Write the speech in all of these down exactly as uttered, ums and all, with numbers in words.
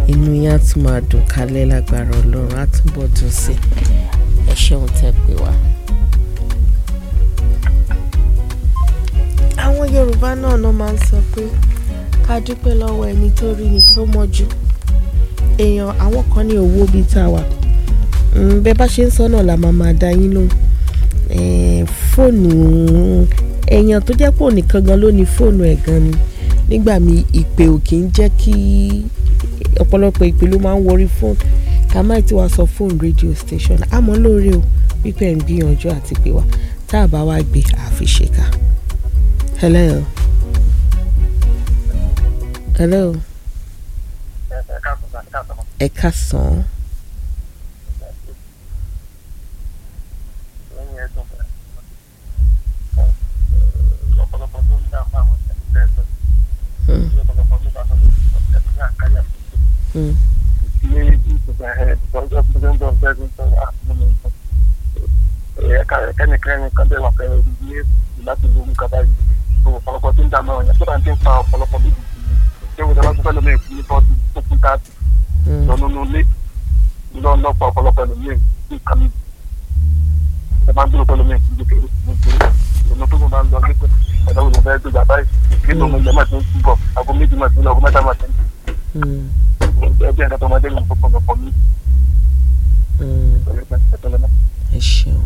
inú yín á tún máa dùn kálẹ̀ lágbára Ọlọ́run á túbọ̀ dùn sí ẹ ṣeun tẹ́ pé wá. àwọn Yorùbá náà náà máa ń sọ pé ká dúpẹ́ lọ́wọ́ ẹni tó rí ni tó mọ́jú èèyàn àwọn kan ní owó bíi tá a wà bẹ́ẹ̀ bá ṣe ń sọ náà la máa máa dá yín lóhùn fóònù èèyàn tó jẹ́ pé òun nìkan gan ló ní fóònù ẹ̀ gan ni nígbà mi ìpè ò kì í jẹ́ kí ọ̀pọ̀lọpọ̀ ìpè ló máa ń wọrí fóònù ká má ti wá sọ fóònù radio station àmọ́ lóore o wípé ẹ̀ ń gbìyànjú àti pé wá tá a bá wá gbé àfiṣèkà. hello hello ẹ káàsán. Mm. ẹ ṣeun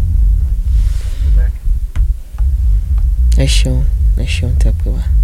ẹ ṣeun ẹ ṣeun tẹ́ pé wá.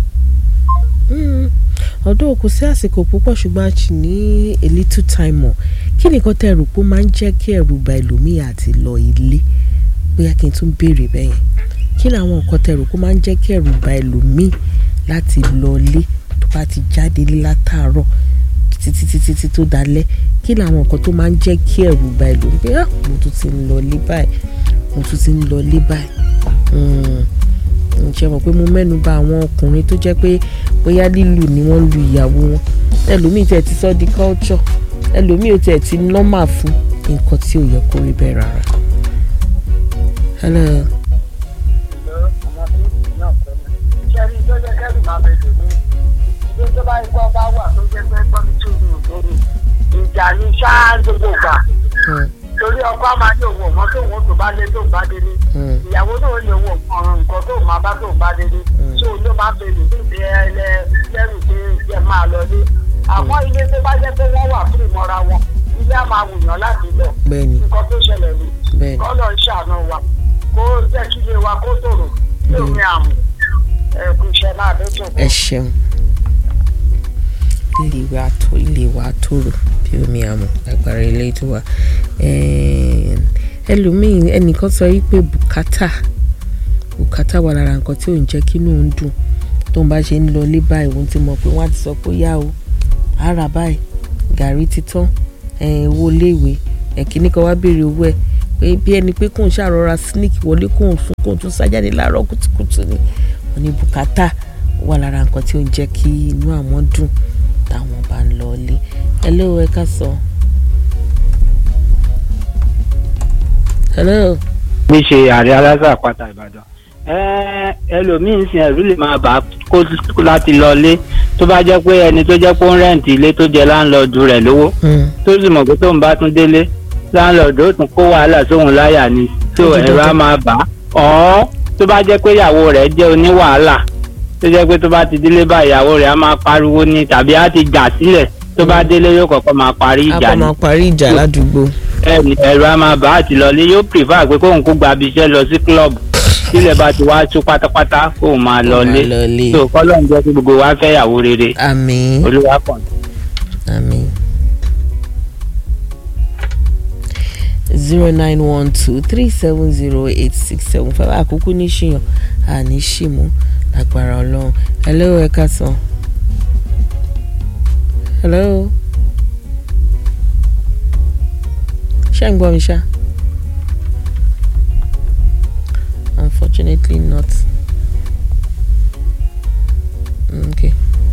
ọdún kò sí àsìkò púpọ̀ ṣùgbọ́n a ṣì ní a little time mọ̀ kí nìkan tẹ́ rò pé ó máa ń jẹ́ kí ẹ̀rù bà ẹlòmíì àti lọ ilé bóyá kí n tún béèrè bẹ́yẹn kí làwọn nǹkan tẹ́ rò pé ó máa ń jẹ́ kí ẹ̀rù bà ẹlòmíì láti lọ ilé tó bá ti jáde lé látàárọ̀ títí títí títí tó dalẹ́ kí làwọn nǹkan tó máa ń jẹ́ kí ẹ̀rù bà ẹlòmíì pé mo tún ti ń lọ ilé báyìí mo tún ti ń lọ ilé báyìí ǹjẹ́ mọ̀ pé mo mẹ́nu bà àwọn ọkùnrin tó jẹ́ pé bóyá lílù ni wọ́n lu ìyàwó wọn ẹlòmíì tẹ̀ ti sọ di culture ẹlòmíì ò tẹ̀ ti normal fún nǹkan tí ò yẹ kó rí bẹ́ẹ̀ rárá. hello. ìjà ní ṣáá gbogbo gbà torí ọkọ máa ní òun ọmọ tó wọn tó bá lé tó bá délé ìyàwó náà ní òun ọ̀ràn nǹkan tó máa bá tó bá délé tó ló máa bèrè níbi ẹlẹ́rù pé ẹ máa lọ lé àwọn ilé tó bá jẹ́ pé wọ́n wà fún ìmọ̀ra wọn ilé á máa wùyàn láti lọ nǹkan tó ṣẹlẹ̀ rí kọ́ lọ ṣàánú wa kó jẹ́ kí ilé wa kó tòrò yóò ní àmù ẹ̀kú iṣẹ́ náà ló tó kọ́. ẹ ṣeun ilé wa tó ilé wa tòrò bí omi àmù agbára ilé tó wà ẹlòmíì ẹnìkan sọ yìí pé bùkátà bùkátà wà lára nǹkan tí ò ń jẹ́ kí inú ń dùn tó ń bá ṣe ń lọ lé báyìí òun ti mọ̀ pé wọ́n á ti sọ pé yá o ara báyìí gàrí ti tán owó iléèwé ẹ̀kíní kan wá béèrè owó ẹ̀ pé bí ẹni pé kóun ṣàrọra sneak wọlé kóun sùn kóun tún sájáde láàárọ̀ kùtùkùtù ni wọ́n ní bùkátà wà lára nǹkan tí ò ń jẹ́ kí inú àwọn dùn táwọn bá ń lọ lé hello ẹ ká sọ. hello. mi ṣe ààrẹ aláṣà àpáta Ìbàdàn ẹlòmíín sin ẹ̀rú lè máa bá kó láti lọ lé tó bá jẹ́ pé ẹni tó jẹ́ pé ó ń rẹ́ǹtì ilé tó jẹ́ láńlọ́ọ̀dù rẹ̀ lówó tó sì mọ̀ pé tóun bá tún délé láńlọ́ọ̀dù ó tún kó wàhálà sóhun láyà ni tó ẹ̀rọ á máa bà á ọ̀hún tó bá jẹ́ pé ìyàwó rẹ̀ jẹ́ oníwàhálà tó jẹ́ pé tó bá ti délé bá ìyàwó rẹ̀ á máa pariwo ni tàbí á ti jà sílẹ̀ tó bá délé yóò kọ́kọ́ máa parí ìjà ni. a kọ́ máa parí ìjà ládùúgbò. ẹ̀rọ á máa bà á ti lọlé yóò prefer pé kóun kó gba abiṣẹ́ lọ sí club sílẹ̀ bá ti wá tú pátápátá kóun máa lọlé tó kọ́lọ́n jẹ́ kí gbogbo wa fẹ́ ìyàwó rere. àmín. olúwa kàn. àmín. zero nine one two three seven zero eight six seven five àkókò ní ṣìyàn àní ṣìmú lágbára Ọlọ́run. hello ẹ káàsán. hello. ṣé ń gbọ́ mi ṣá. unfortunately not. Okay.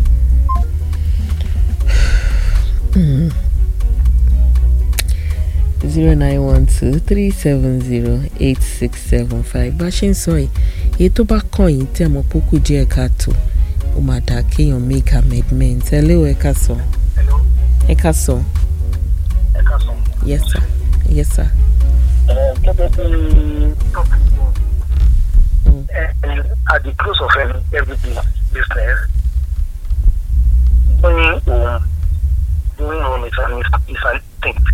zero nine one two three seven zero eight six seven five bá ṣe ń sọ yìí èyí tó bá kàn yín tẹ̀ mọ́ pókù díẹ̀ káàtó ó máa dà kéèyàn make amendment ẹ léwu ẹ ká sọ ẹ ká sọ. ẹ ká sọ. Yes sir. Yes sir. Gẹ́gẹ́ bí topic at the close of every everyday business, doing home, doing home is an is an instinct.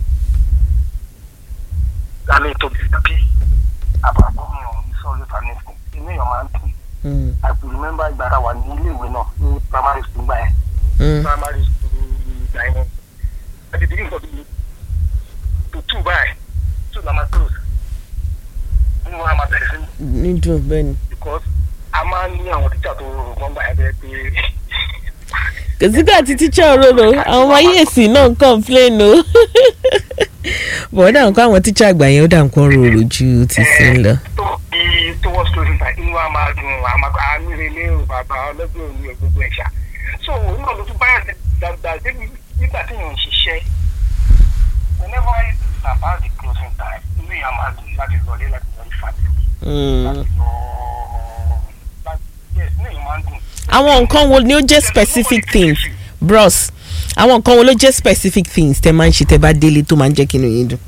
I mean, to be happy about going home is always an instinct. You know your man too. Mm. I could remember that I was in we know in primary school by Mm. primary school dining. At the beginning of the to two by two number close. You know I'm a person Ní dùn bẹ́ẹ̀ ni. because a máa ń ní àwọn tíṣà tó rọrùn bá ẹgbẹ́ pé Kò sígbà tí tíṣà òróró àwọn ọmọ ayé èsì náà ń complain o. Bọ̀ dà nǹkan àwọn tíṣà àgbà yẹn ó dà nǹkan rorò ju ti sí ń lọ. tó bí tó wọ́n sọ̀rọ̀ nípa inú wa máa dùn àmàgbà amírelé bàbá ọlọ́gbọ̀n òní gbogbo ẹ̀ṣà. So náà ló tún báyà dàgbà débi nígbà tí èèyàn ń ṣiṣẹ́. Whenever it's about the closing time, inú yà máa dùn láti lọlé láti lọlé fàdé. Láti lọ láti yes inú yà máa dùn. Àwọn nǹkan wo ni ó jẹ́ specific things bros? Àwọn nǹkan wo ló jẹ́ specific things tẹ máa ń ṣe tẹ bá délé tó máa ń jẹ́ kí inú yín dùn?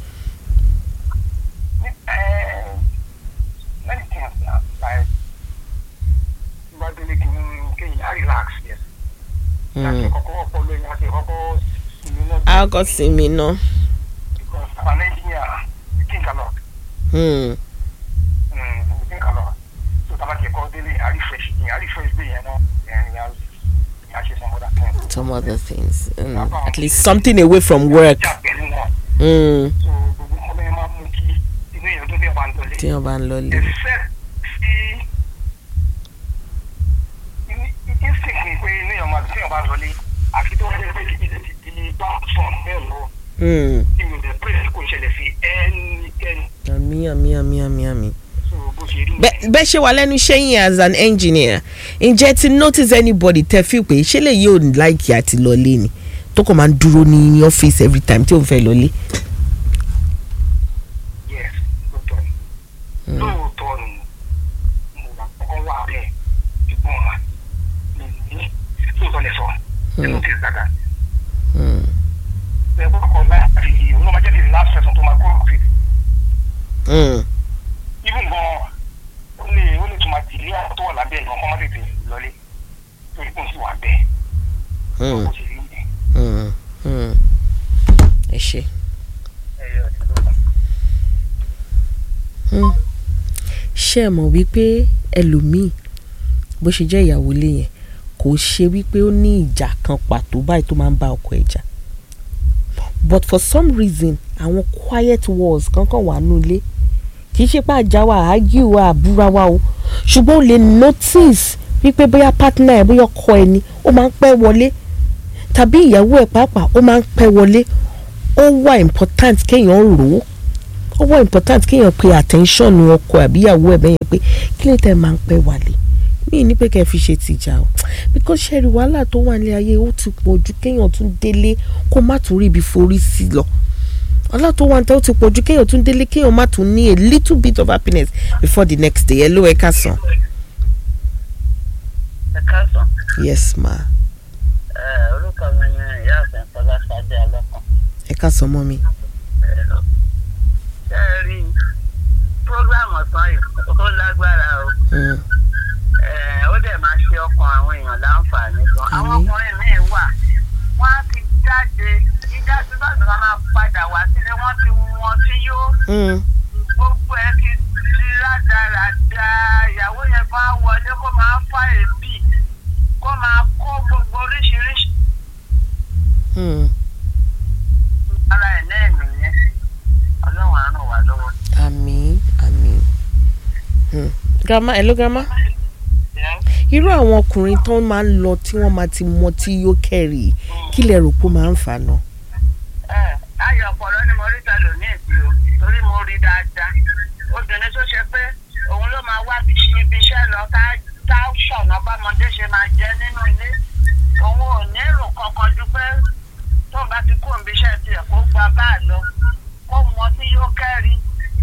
Many things now, like Badele can relax, yes. Láti kọ́kọ́ ọpọlọ yẹn àti kọ́kọ́ sinmi náà. A kò sinmi náà. Because I'm an engineer, you think a lot. Hmm. Mm, you think a lot. So tabaki ẹ̀kọ́ délé, I refresh, I refresh day, you know, and I actually some other things. Some other things. Mm. At least something away from work. Mm. So gbogbo ọmọ yẹn máa mú kí inú yẹn tó bí ọba ń lọlé. Tí wọ́n bá ń lọ lé. Except sí instinct ni pé inú yẹn máa tí yẹn bá ń lọlé àfi tó wọ́n jẹ́ pé kí ilé ti di bá fún bẹ́ẹ̀ lọ. Mm. Kí ni the praise kò ṣẹlẹ̀ sí ẹnikẹ́ni. Àmì àmì àmì àmì àmì. So bó ṣe rí Bẹ́ bẹ́ ṣe wà lẹ́nu iṣẹ́ yín as an engineer, ǹjẹ́ ti notice anybody tẹ fi pé ṣé lè yóò like àti lọlé ni tó kàn máa ń dúró ní ọ́fíìsì every time tí òun fẹ́ lọlé? yes lóòótọ́ ni lóòótọ́ ni mo wà kọ́kọ́ wà bẹ́ẹ̀ ṣùgbọ́n wà ní ní lóòótọ́ lẹ sọ ẹ notice dada. Bẹ́ẹ̀ bọ́ ọkọ̀ láti ìwé ló máa jẹ́ the last person tó máa kó ọ́fíìsì. Even gan ó lè ó lè tún máa dìlé àwọn tó wà lábẹ́ ìgbọ̀n kọ́ máa tètè lọlé torí kò sí wà bẹ́ẹ̀. Bó ṣe rí nìyẹn. Ẹ ṣe. Ẹ yọ ọdún tó kàn. Ṣé ẹ mọ̀ wípé ẹlòmíì bó ṣe jẹ́ ìyàwó ilé yẹn kò ṣe wípé ó ní ìjà kan pàtó báyìí tó máa ń bá ọkọ ẹ̀ jà, but for some reason àwọn quiet wars kankan wà nínú ilé, kì í ṣe pé àjà wa argue wa àbúra wa o, ṣùgbọ́n o lè notice wípé bóyá partner ẹ̀ bóyá ọkọ ẹ̀ ni ó máa ń pẹ́ wọlé tàbí ìyàwó ẹ̀ pàápàá ó máa ń pẹ́ wọlé. Ó wà important kéèyàn rò ó ó wà important kéèyàn pe attention ọkọ àbí ìyàwó ẹ̀ bẹ́yẹn pé kí ló tẹ̀ máa ń pẹ́ wálé. Mi ní pé kẹ́ fi ṣe tìjà o, because ṣẹ́rí wàhálà tó wà ní ayé ó ti pọ̀ ju kéèyàn tún délé kó má tún rí ibi forí sí lọ. Wàhálà tó wà ní tẹ́ ó ti pọ̀ ju kéèyàn tún délé kéèyàn má tún ní a little bit of happiness before the next day. Hello, ẹ káàsán. Ẹ káàsán. Yes ma. Orúkọ mi ni ìyá àfẹ́ Fọláṣadé Alọ́kàn. Ẹ káàsán mọ́ mi. Ṣé ẹ rí prógráàmù ọ̀sán yìí ó lágbára o. Ó dẹ̀ máa ṣe ọkàn àwọn èèyàn láǹfààní gan. Àwọn ọkùnrin míì wà wọ́n á ti jáde ìjà tí bàtà wọn máa padà wá sílé wọ́n ti wọ́n tí yó. Gbogbo ẹ ti di rádaràda. Ìyàwó yẹn máa wọlé kó máa fà èébì kó máa kó gbogbo oríṣiríṣi. Ara ẹ̀ náà nìyẹn. Ọlọ́run á ràn wá lọ́wọ́. Àmín àmín. Grandma, hello grandma. Irú àwọn ọkùnrin tó máa ń lọ tí wọ́n máa ti mọ tí yóò kẹ́rì kí lẹ rò pé máa ń fà náà? Ayọ̀ ọ̀pọ̀lọ́ ni mo rí ta lò ní èsì o torí mo rí dáadáa. Obìnrin tó ṣe pé òun ló máa wá ibi iṣẹ́ lọ ká ṣọ̀nà bámọdé ṣe máa jẹ́ nínú ilé. Òun ò ní èrò kankan ju pé tóun bá ti kó ibi iṣẹ́ tiẹ̀ kó gba báà lọ kó mọ tí yóò kẹ́rì.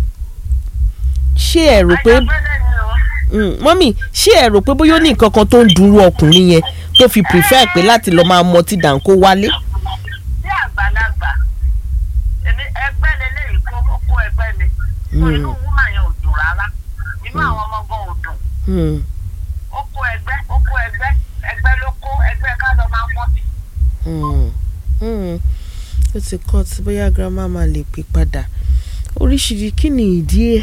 Ṣé ẹ rò pé mọ́mì ṣé ẹ rò pé bóyá ó ní nǹkan kan tó ń dúró ọkùnrin yẹn tó fi prefer pé láti lọ máa mọtí dànkó wálé? so inú wúmà yẹn ò dùn rárá inú àwọn ọmọ gan ò dùn ó kó ẹgbẹ́ ó kó ẹgbẹ́ ẹgbẹ́ ló kó ẹgbẹ́ ká lọ máa mọ́tì. ó ti kọ́ tí bóyá girama máa lè pè padà oríṣiríṣi kí ni ìdí ẹ̀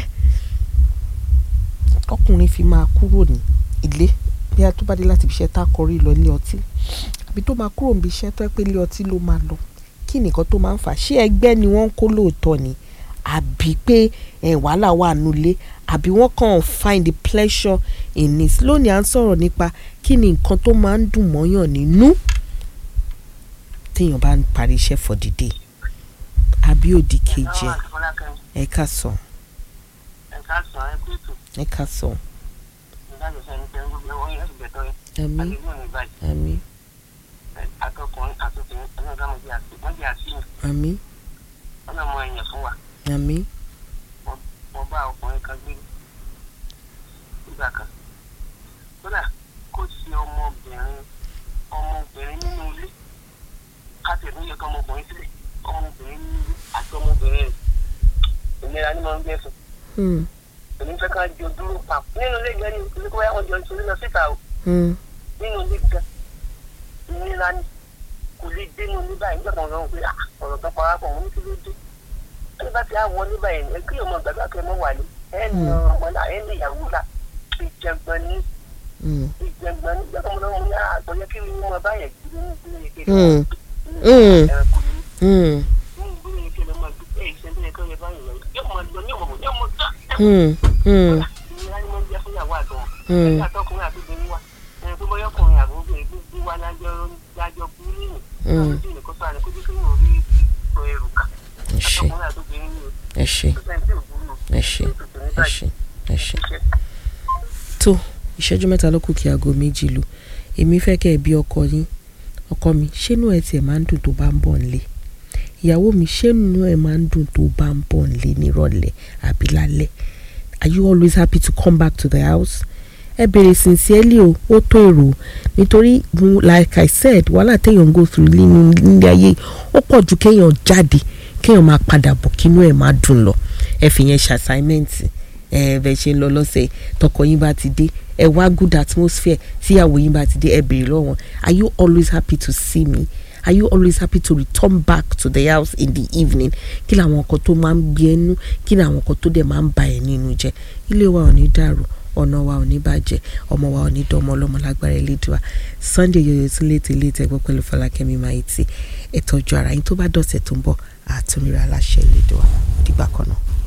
ọkùnrin fi máa kúrò ní ilé bí a tó bá dé láti ibi iṣẹ́ tá a kọrí lọ ilé ọtí àbí tó máa kúrò níbi iṣẹ́ tó yẹ pé ilé ọtí ló máa lọ kí nìkan tó máa ń fà ṣé ẹgbẹ́ ni wọ́n ń kó lóòótọ́ ni àbí pé wàhálà wà nulẹ̀ àbí wọ́n kàn find the pleasure in it lónìí à ń sọ̀rọ̀ nípa kí ni nǹkan tó máa ń dùn mọ́yàn nínú téèyàn bá ń parí iṣẹ́ for the day àbí òdì kejì ẹ ká sọ ẹ ká sọ. àmín àmín àmín ọlọ́mọ ẹ̀yìn fún wa. àmín. mo bá ọkùnrin kan gbé nígbà kan kódà kó ṣe ọmọbìnrin ọmọbìnrin nínú ilé káṣí ìdúnyẹ kan ọmọkùnrin sílẹ̀ ọmọbìnrin nínú ilé àti ọmọbìnrin rẹ̀ ìlera ni mo ń gbé fún. èmi fẹ́ ká jọ dúró papọ̀ nínú ilé gan ni ìpínlẹ̀ kó wáyà wọn jọ nítorí lọ síta o nínú ilé gan ìlera ni kò lè dé nínú ilé báyìí nígbà kan lọ́wọ́ pé ọ̀rọ̀ kan parapọ̀ wọn ní kí ló dé ẹni bá ti á wọ ní báyìí ẹ kí ọmọ gbàgbà kẹ mọ wà ní ẹni ọmọ náà ẹni ìyàwó la ìjẹgbọn ní ìjẹgbọn ní ìjọba ọmọ náà wọn ní àgbọyẹ kí ni wọn bá yẹ kí ní ìdílé yẹ kéde ẹranko ní ní ìdílé yẹ kéde ọmọ ìdílé ìṣẹ́ńdé yẹ kéde báyìí lọ yóò mọ lọ ní ọmọ yóò mọ dá ìnira ni wọn jẹ fún ìyàwó àtọ ẹni àtọkùnrin àti obìnrin wa ẹni tó bọyọ ọkùnrin àbí obìnrin gbogbo wa lájọ lájọ kú nínú ọdún tí nìkan sọ àná kó jẹ kí wọn rí ìtọ ẹrù kà. ẹ ṣé ẹ ṣé ẹ ṣé ẹ ṣé ẹ ṣé tó ìṣẹ́jú mẹ́ta ló kù kí aago méjì lù èmi fẹ́ kẹ́ ẹ bí ọkọ yín ọkọ mi ṣénú ẹ tiẹ̀ máa ń dùn tó bá ń bọ̀ nílé ìyàwó mi ṣénú ẹ máa ń dùn tó bá ń bọ̀ nílé nírọ̀lẹ́ àbí lálẹ́ are you always happy to come back to the house ẹ bèrè sincerely o ó tó èrò nítorí like I said wàhálà téèyàn ń go through nínú ilé ayé ó pọ̀ ju kéèyàn jáde kéèyàn máa padà bọ̀ kínú ẹ̀ máa dùn lọ ẹ fi yẹn ṣe assignment ẹ bẹ ṣe ń lọ lọ́sẹ̀ tọkọ yín bá ti dé ẹ wá good atmosphere tíyàwó yín bá ti dé ẹ béèrè lọ́wọ́ are you always happy to see me are you always happy to return back to the house in the evening kí làwọn nǹkan tó máa ń bí ẹnu kí làwọn nǹkan tó dẹ̀ máa ń ba ẹ̀ nínú jẹ́ ilé wa ò ní dàrú ọ̀nà wa ò ní bàjẹ́ ọmọ wa ò ní dánmọ́ ọlọ́mọ lágbára Elédùà Sunday yóò tún létí létí ẹgbẹ́ pẹ̀lú Fọlákẹ́mi Maiti ẹ tọ́jú ara yín tó bá dọ̀sẹ̀ tó ń bọ̀ àtúnira aláṣẹ Elédùà dìgbà kan náà.